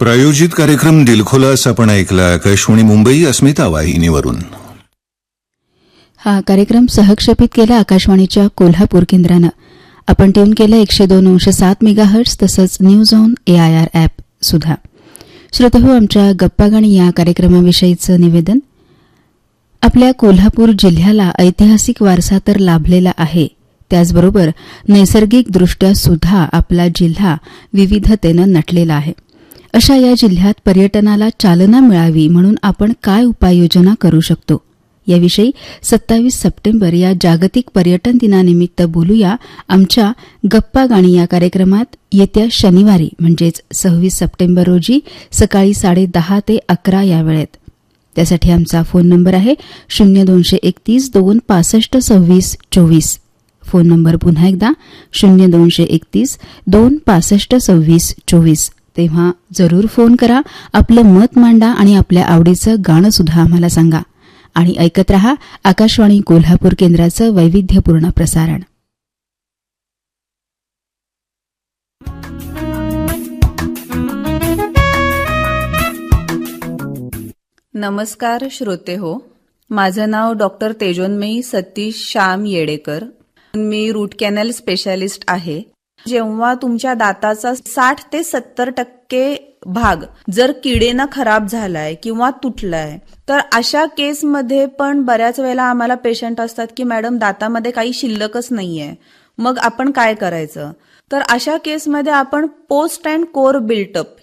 प्रायोजित कार्यक्रम दिलखुलास आपण ऐकला आकाशवाणी मुंबई अस्मिता वाहिनीवरून. हा कार्यक्रम सहक्षेपित केला आकाशवाणीच्या कोल्हापूर केंद्रानं. आपण ट्यून केलं 102.7 मेगाहर्ट्ज तसंच न्यूज ऑन AIR ॲप सुद्धा. श्रोतेहो, आमच्या गप्पा गाणी या कार्यक्रमाविषयीचं निवेदन. आपल्या कोल्हापूर जिल्ह्याला ऐतिहासिक वारसा तर लाभलेला आहे, त्याचबरोबर नैसर्गिकदृष्ट्या सुद्धा आपला जिल्हा विविधतेनं नटलेला आहे. अशा या जिल्ह्यात पर्यटनाला चालना मिळावी म्हणून आपण काय उपाययोजना करू शकतो याविषयी 27 सप्टेंबर या जागतिक पर्यटन दिनानिमित्त बोलूया आमच्या गप्पा गाणी या कार्यक्रमात येत्या शनिवारी म्हणजेच 26 सप्टेंबर रोजी सकाळी 10:30 ते 11 या वेळेत. त्यासाठी आमचा फोन नंबर आहे 0231 265 26 24. फोन नंबर पुन्हा एकदा 0231 265 26 24. तेव्हा जरूर फोन करा, आपलं मत मांडा आणि आपल्या आवडीचं गाणं सुद्धा आम्हाला सांगा. आणि ऐकत रहा आकाशवाणी कोल्हापूर केंद्राचं वैविध्यपूर्ण प्रसारण. नमस्कार श्रोते हो, माझं नाव डॉक्टर तेजोन्मयी सतीश श्याम येडेकर. मी रूट कॅनल स्पेशालिस्ट आहे. जेव्हा तुमच्या दाताचा 60 ते 70% भाग जर किडेनं खराब झालाय किंवा तुटलाय, तर अशा केसमध्ये पण बऱ्याच वेळेला आम्हाला पेशंट असतात की मॅडम दातामध्ये काही शिल्लकच नाहीये, मग आपण काय करायचं. तर अशा केसमध्ये आपण पोस्ट अँड कोर बिल्टअप